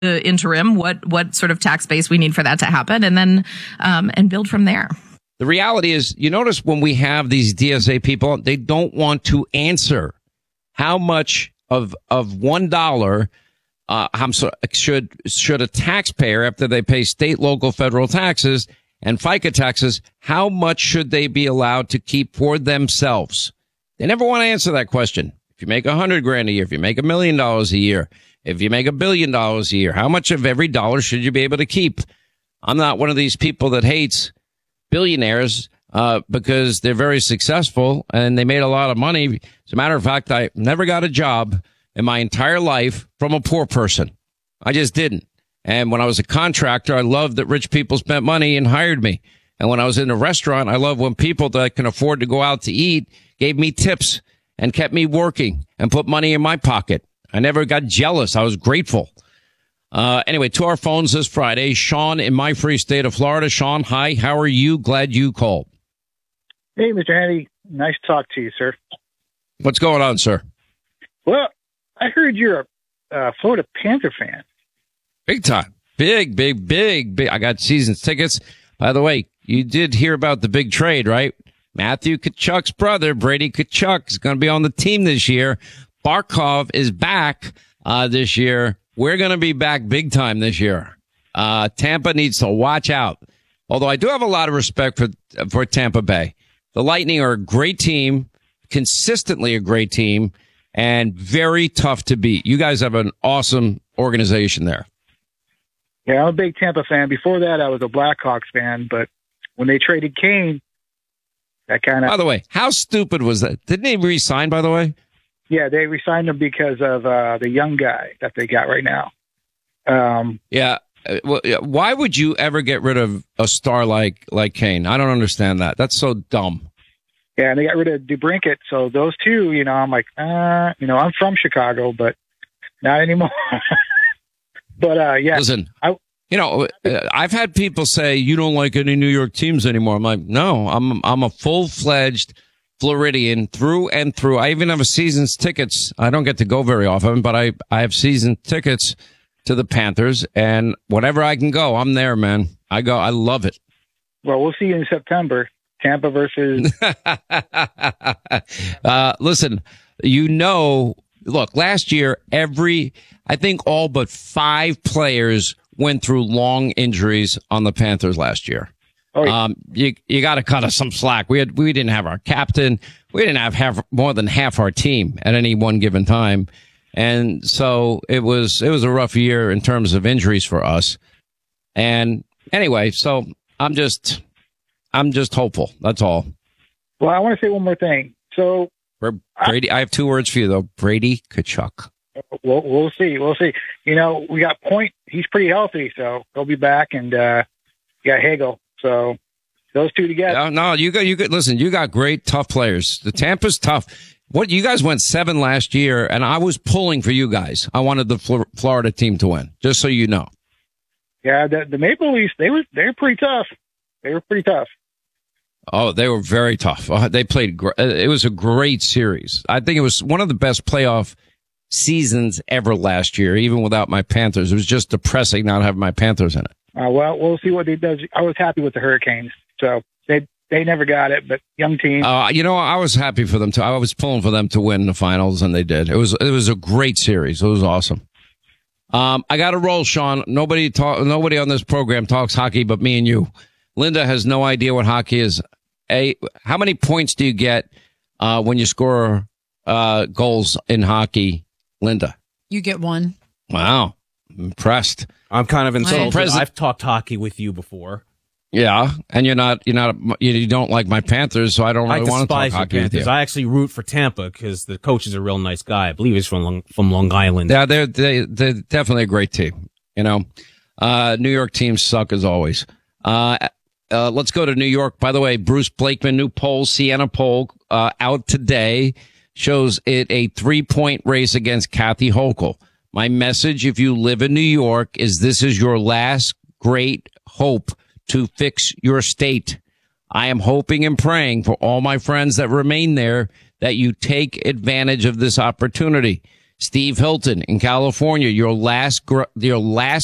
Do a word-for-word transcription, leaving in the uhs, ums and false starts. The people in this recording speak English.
the interim, what what sort of tax base we need for that to happen, and then um, and build from there. The reality is, you notice when we have these D S A people, they don't want to answer how much of of one dollar uh, how so, should should a taxpayer, after they pay state, local, federal taxes and FICA taxes, how much should they be allowed to keep for themselves? They never want to answer that question. If you make a hundred grand a year, if you make a million dollars a year, if you make a billion dollars a year, how much of every dollar should you be able to keep? I'm not one of these people that hates billionaires uh, because they're very successful and they made a lot of money. As a matter of fact, I never got a job in my entire life from a poor person. I just didn't. And when I was a contractor, I loved that rich people spent money and hired me. And when I was in a restaurant, I love when people that can afford to go out to eat gave me tips and kept me working and put money in my pocket. I never got jealous. I was grateful. Uh, anyway, to our phones this Friday, Sean in my free state of Florida. Sean, hi. How are you? Glad you called. Hey, Mister Handy. Nice to talk to you, sir. What's going on, sir? Well, I heard you're a uh, Florida Panther fan. Big time. Big, big, big, big. I got season tickets. By the way, you did hear about the big trade, right? Matthew Tkachuk's brother, Brady Tkachuk, is going to be on the team this year. Barkov is back uh, this year. We're going to be back big time this year. Uh, Tampa needs to watch out. Although I do have a lot of respect for for Tampa Bay. The Lightning are a great team, consistently a great team, and very tough to beat. You guys have an awesome organization there. Yeah, I'm a big Tampa fan. Before that, I was a Blackhawks fan, but when they traded Kane, that kind of... By the way, how stupid was that? Didn't he re-sign, by the way? Yeah, they re-signed him because of uh, the young guy that they got right now. Um, yeah. Well, why would you ever get rid of a star like like Kane? I don't understand that. That's so dumb. Yeah, and they got rid of DeBrincat. So those two, you know, I'm like, uh, you know, I'm from Chicago, but not anymore. But uh, yeah, listen, I, you know, I've had people say you don't like any New York teams anymore. I'm like, no, I'm I'm a full fledged Floridian through and through. I even have a season's tickets. I don't get to go very often, but I I have season tickets to the Panthers, and whenever I can go, I'm there, man. I go. I love it. Well, we'll see you in September. Tampa versus. uh, listen, you know, look, last year, every, I think all but five players went through long injuries on the Panthers last year. Oh, yeah. Um, you, you got to cut us some slack. We had, we didn't have our captain. We didn't have half, more than half our team at any one given time. And so it was, it was a rough year in terms of injuries for us. And anyway, so I'm just, I'm just hopeful. That's all. Well, I want to say one more thing. So Brady, I, I have two words for you though. Brady Tkachuk. We'll, we'll see. We'll see. You know, we got Point. He's pretty healthy, so he'll be back. And uh, you got Hagel. So those two together. Yeah, no, you got you got. Listen, you got great, tough players. The Tampa's tough. What you guys went seven last year, and I was pulling for you guys. I wanted the Fl- Florida team to win, just so you know. Yeah, the, the Maple Leafs, they were they were pretty tough. They were pretty tough. Oh, they were very tough. Uh, they played. Gr- it was a great series. I think it was one of the best playoff seasons ever last year, even without my Panthers. It was just depressing not having my Panthers in it. Uh, well, we'll see what he does. I was happy with the Hurricanes, so they they never got it, but young team. Uh, you know, I was happy for them too. I was pulling for them to win the finals, and they did. It was it was a great series. It was awesome. Um, I got to roll, Sean. Nobody talk. Nobody on this program talks hockey, but me and you. Linda has no idea what hockey is. A, how many points do you get uh, when you score uh, goals in hockey, Linda? You get one. Wow, I'm impressed. I'm kind of insulted. Pres- I've talked hockey with you before. Yeah, and you're not, you're not, you don't like my Panthers, so I don't really I want to talk despise your hockey with Panthers. you. I actually root for Tampa because the coach is a real nice guy. I believe he's from Long, from Long Island. Yeah, they're they, they're definitely a great team. You know, uh, New York teams suck as always. Uh, uh, let's go to New York. By the way, Bruce Blakeman, new poll, Siena poll, uh, out today shows it a three point race against Kathy Hochul. My message, if you live in New York, is this is your last great hope to fix your state. I am hoping and praying for all my friends that remain there that you take advantage of this opportunity. Steve Hilton in California, your last, gr- your last